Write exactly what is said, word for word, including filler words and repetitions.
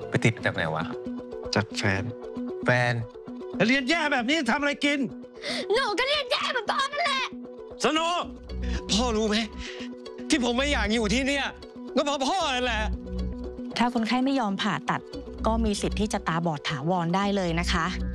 ไปติดจากไหนวะจากแฟนแฟนเรียนแย่แบบนี้ทำอะไรกินหนูก็เรียนแย่เหมือนพ่อนั่นแหละสโนพ่อรู้ไหมที่ผมไม่อยากอยู่ที่เนี่ยก็เพราะพ่อนั่นแหละถ้าคนไข้ไม่ยอมผ่าตัดก็มีสิทธิ์ที่จะตาบอดถาวรได้เลยนะคะ